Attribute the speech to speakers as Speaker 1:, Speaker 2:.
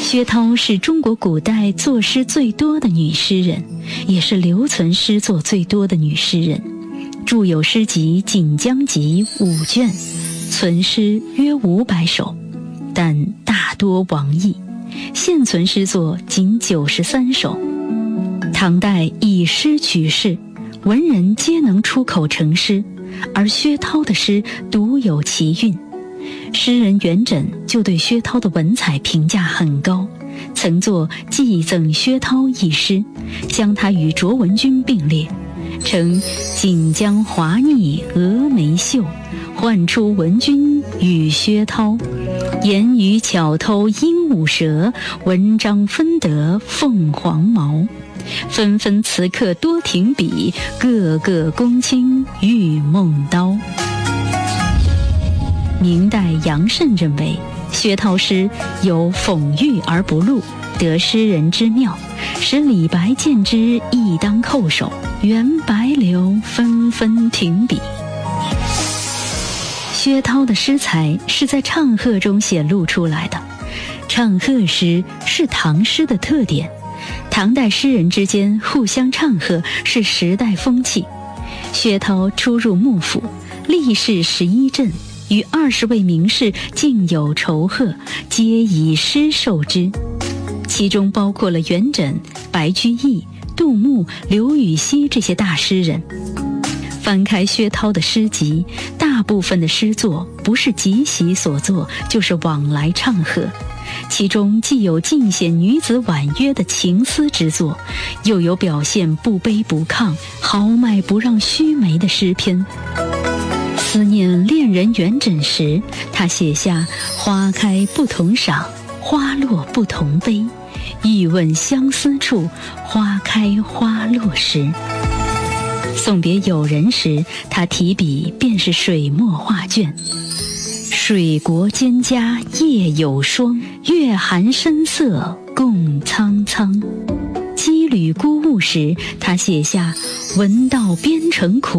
Speaker 1: 薛涛是中国古代作诗最多的女诗人，也是留存诗作最多的女诗人，著有诗集《锦江集》5卷，存诗约500首，但大多亡佚，现存诗作仅93首。唐代以诗取士，文人皆能出口成诗，而薛涛的诗独有其韵。诗人元稹就对薛涛的文采评价很高，曾作《寄赠薛涛》一诗，将他与卓文君并列，称锦江华腻峨眉秀，唤出文君与薛涛，言语巧偷鹦鹉舌，文章分得凤凰毛，纷纷词客多停笔，个个公卿玉梦刀。明代杨慎认为，薛涛诗有讽喻而不露，得诗人之妙，使李白见之亦当叩首，原白流纷纷停笔。薛涛的诗才是在唱和中显露出来的，唱和诗是唐诗的特点，唐代诗人之间互相唱和是时代风气。薛涛出入幕府，历仕11镇，与20位名士竟有仇贺，皆以诗受之，其中包括了元稹、白居易、杜牧、刘禹锡这些大诗人。翻开薛涛的诗集，大部分的诗作不是即席所作，就是往来唱和，其中既有尽显女子婉约的情思之作，又有表现不卑不亢、豪迈不让须眉的诗篇。思念恋人元稹时，他写下花开不同赏，花落不同悲，欲问相思处，花开花落时。送别友人时，他提笔便是水墨画卷，水国蒹葭夜有霜，月寒深色共苍苍。羁旅孤鹜时，他写下闻道边城苦，